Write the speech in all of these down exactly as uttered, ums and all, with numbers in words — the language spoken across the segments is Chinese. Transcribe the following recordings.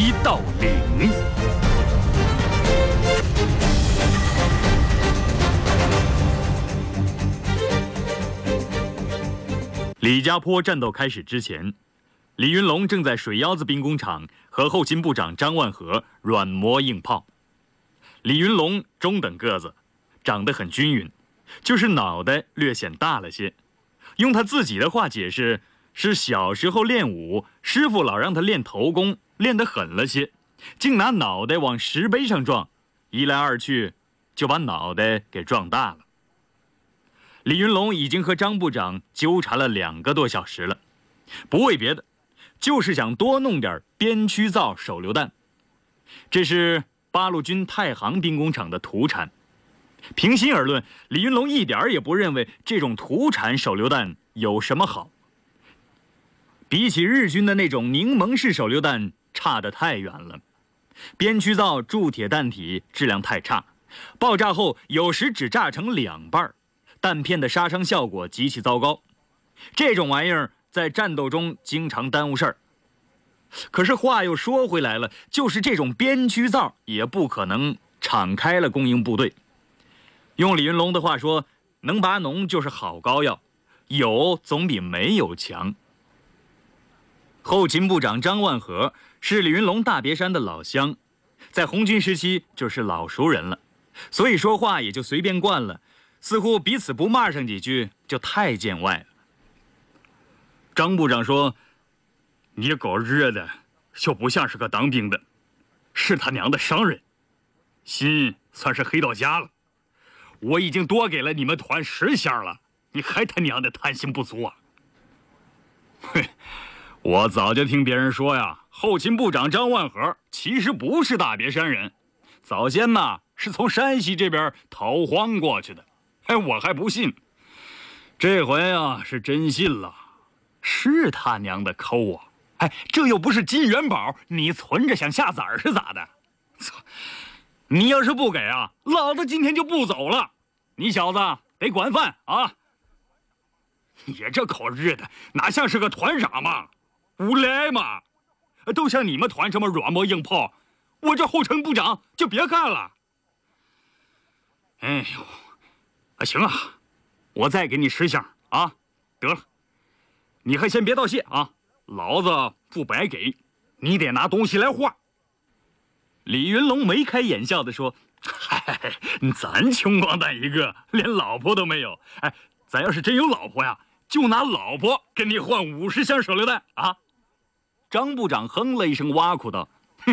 一到零。李家坡战斗开始之前，李云龙正在水腰子兵工厂和后勤部长张万和软磨硬泡。李云龙中等个子，长得很均匀，就是脑袋略显大了些。用他自己的话解释，是小时候练武，师傅老让他练头功，练得狠了些，竟拿脑袋往石碑上撞，一来二去就把脑袋给撞大了。李云龙已经和张部长纠缠了两个多小时了，不为别的，就是想多弄点边区造手榴弹。这是八路军太行兵工厂的土产。平心而论，李云龙一点也不认为这种土产手榴弹有什么好。比起日军的那种柠檬式手榴弹，差得太远了。边区造铸铁弹体质量太差，爆炸后有时只炸成两半，弹片的杀伤效果极其糟糕。这种玩意儿在战斗中经常耽误事儿。可是话又说回来了，就是这种边区造也不可能敞开了供应部队。用李云龙的话说，能拔脓就是好膏药，有总比没有强。后勤部长张万和是李云龙大别山的老乡，在红军时期就是老熟人了，所以说话也就随便惯了，似乎彼此不骂上几句就太见外了。张部长说：“你狗日的就不像是个当兵的，是他娘的商人，心算是黑到家了。我已经多给了你们团十箱了，你还他娘的贪心不足啊！”嘿，我早就听别人说呀，后勤部长张万和其实不是大别山人，早先呢是从山西这边逃荒过去的。哎，我还不信，这回啊是真信了，是他娘的抠啊！哎，这又不是金元宝，你存着想下崽儿是咋的？操！你要是不给啊，老子今天就不走了。你小子得管饭啊！你这口日的哪像是个团长嘛，无赖嘛，都像你们团这么软磨硬泡，我这后勤部长就别干了。哎呦，啊行啊，我再给你十箱啊，得了，你还先别道谢啊，老子不白给，你得拿东西来换。李云龙眉开眼笑地说：“嗨，咱穷光蛋一个，连老婆都没有。哎，咱要是真有老婆呀，就拿老婆跟你换五十箱手榴弹啊！”张部长哼了一声，挖苦道：“哼，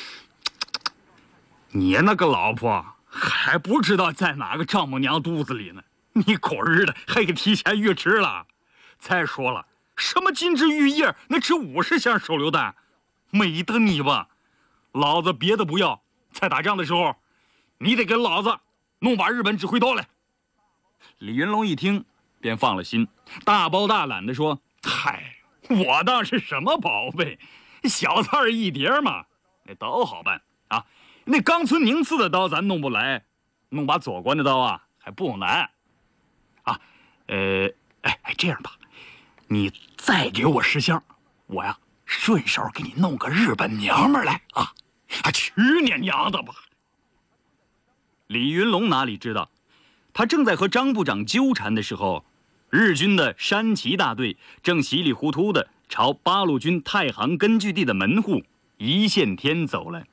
你那个老婆还不知道在哪个丈母娘肚子里呢，你狗日的还给提前预吃了。再说了，什么金枝玉叶能吃五十箱手榴弹？美得你吧！老子别的不要，在打仗的时候，你得给老子弄把日本指挥刀来。”李云龙一听便放了心，大包大揽地说：“嗨，我当是什么宝贝，小菜一碟嘛，那刀好办啊。那冈村宁次的刀咱弄不来，弄把左官的刀啊还不难啊。呃，哎哎，这样吧，你再给我十箱，我呀顺手给你弄个日本娘们来啊！啊，去你娘的吧！”李云龙哪里知道，他正在和张部长纠缠的时候，日军的山崎大队正稀里糊涂地朝八路军太行根据地的门户一线天走来。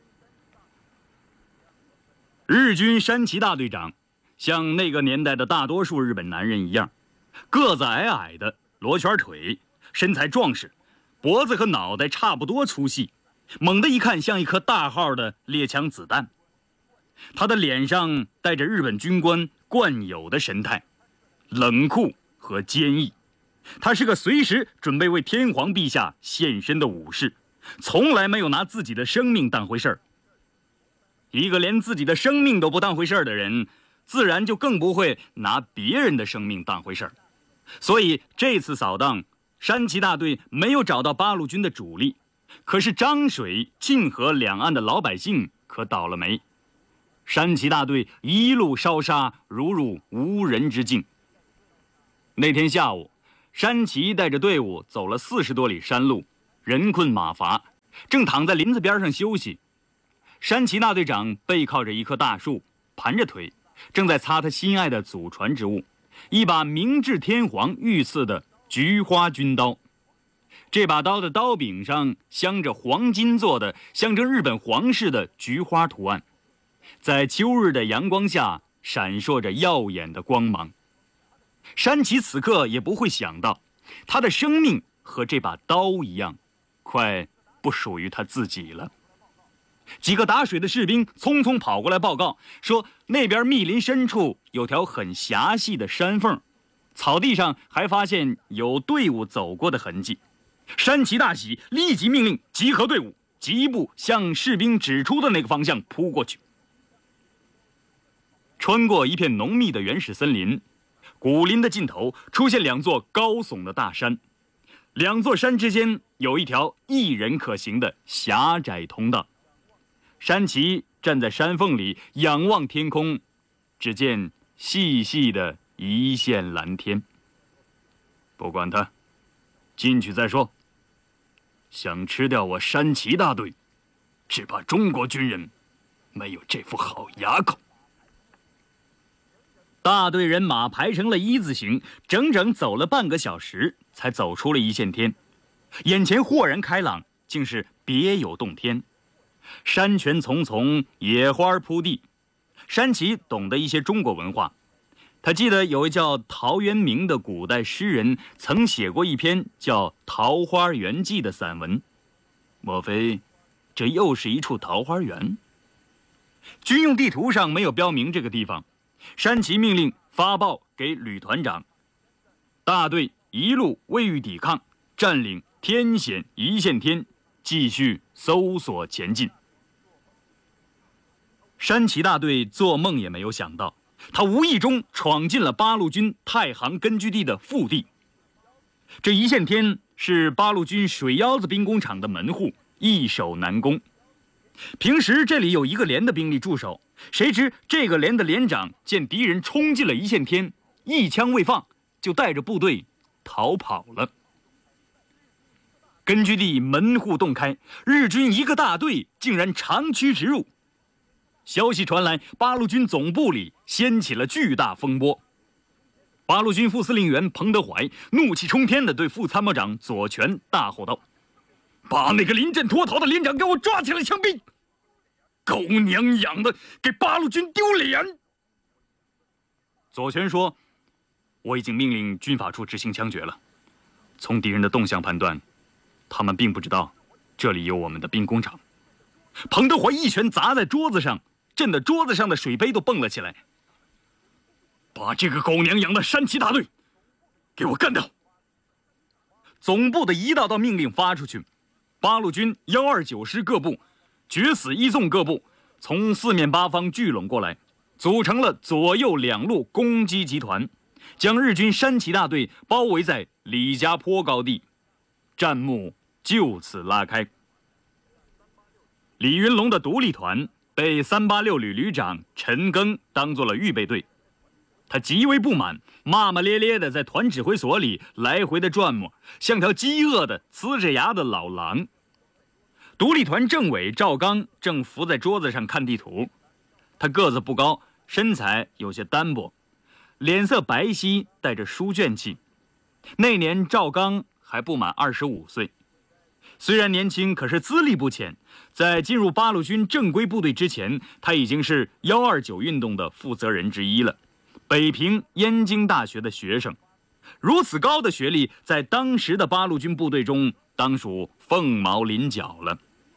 日军山崎大队长像那个年代的大多数日本男人一样，个子矮矮的，罗圈腿，身材壮实，脖子和脑袋差不多粗细，猛地一看像一颗大号的猎枪子弹。他的脸上带着日本军官惯有的神态，冷酷和坚毅。他是个随时准备为天皇陛下献身的武士，从来没有拿自己的生命当回事儿。一个连自己的生命都不当回事儿的人，自然就更不会拿别人的生命当回事儿。所以这次扫荡，山崎大队没有找到八路军的主力，可是漳水、沁河两岸的老百姓可倒了霉。山崎大队一路烧杀，如入无人之境。那天下午，山崎带着队伍走了四十多里山路，人困马乏， 正躺在林子边上休息。山崎大队长背靠着一棵大树，盘着腿，正在擦他心爱的祖传之物，一把明治天皇御赐的菊花军刀。这把刀的刀柄上镶着黄金做的象征日本皇室的菊花图案，在秋日的阳光下闪烁着耀眼的光芒。山崎此刻也不会想到，他的生命和这把刀一样，快不属于他自己了。几个打水的士兵匆匆跑过来报告说，那边密林深处有条很狭细的山缝，草地上还发现有队伍走过的痕迹。山崎大喜，立即命令集合队伍，疾步向士兵指出的那个方向扑过去。穿过一片浓密的原始森林，古林的尽头出现两座高耸的大山，两座山之间有一条一人可行的狭窄通道。山崎站在山缝里仰望天空，只见细细的一线蓝天。不管他，进去再说。想吃掉我山崎大队，只怕中国军人没有这副好牙口。大队人马排成了一字形，整整走了半个小时，才走出了一线天。眼前豁然开朗，竟是别有洞天。山泉丛丛，野花铺地。山崎懂得一些中国文化，他记得有位叫陶渊明的古代诗人曾写过一篇叫《桃花源记》的散文。莫非这又是一处桃花源？军用地图上没有标明这个地方。山崎命令发报给旅团长，大队一路未予抵抗，占领天险一线天，继续搜索前进。山崎大队做梦也没有想到，他无意中闯进了八路军太行根据地的腹地。这一线天是八路军水腰子兵工厂的门户，易守难攻。平时这里有一个连的兵力驻守，谁知这个连的连长见敌人冲进了一线天，一枪未放，就带着部队逃跑了。根据地门户洞开，日军一个大队竟然长驱直入。消息传来，八路军总部里掀起了巨大风波。八路军副司令员彭德怀怒气冲天地对副参谋长左权大吼道：“把那个临阵脱逃的连长给我抓起来枪毙！狗娘养的，给八路军丢脸！”左权说：“我已经命令军法处执行枪决了。从敌人的动向判断，他们并不知道这里有我们的兵工厂。”彭德怀一拳砸在桌子上，震得桌子上的水杯都蹦了起来。把这个狗娘养的山崎大队给我干掉！总部的一道道命令发出去，八路军幺二九师各部、决死一纵各部从四面八方聚拢过来，组成了左右两路攻击集团，将日军山崎大队包围在李家坡高地，战幕就此拉开。李云龙的独立团被三八六旅旅长陈赓当作了预备队，他极为不满，骂骂咧咧地在团指挥所里来回的转摸，像条饥饿的呲着牙的老狼。独立团政委赵刚正伏在桌子上看地图，他个子不高，身材有些单薄，脸色白皙，带着书卷气。那年赵刚还不满二十五岁，虽然年轻，可是资历不浅。在进入八路军正规部队之前，他已经是幺二九运动的负责人之一了，北平燕京大学的学生。如此高的学历，在当时的八路军部队中当属凤毛麟角了。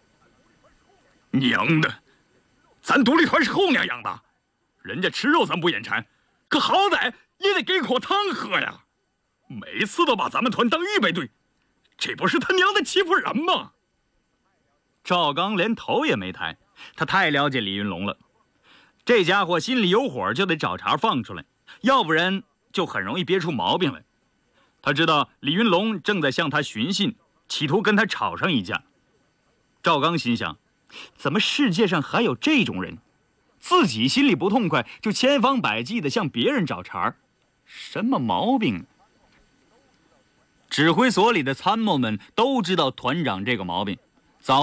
娘的，咱独立团是后娘养的，人家吃肉咱不眼馋，可好歹也得给口汤喝呀！每次都把咱们团当预备队，这不是他娘的欺负人吗？赵刚连头也没抬，他太了解李云龙了，这家伙心里有火就得找茬放出来，要不然就很容易憋出毛病来。他知道李云龙正在向他寻衅，企图跟他吵上一架。赵刚心想，怎么世界上还有这种人，自己心里不痛快就千方百计地向别人找茬，什么毛病？指挥所里的参谋们都知道团长这个毛病，